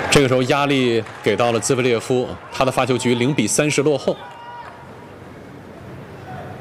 这个时候压力给到了兹维列夫，他的发球局0比30落后。